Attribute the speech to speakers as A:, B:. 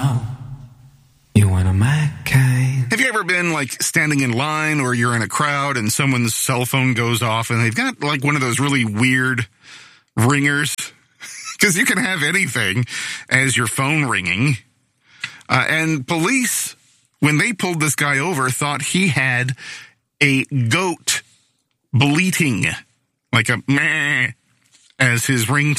A: You want a my kind?
B: Have you ever been like standing in line or you're in a crowd and someone's cell phone goes off and they've got like one of those really weird ringers? Because you can have anything as your phone ringing. And police, when they pulled this guy over, thought he had a goat bleating, like a meh, as his ringtone.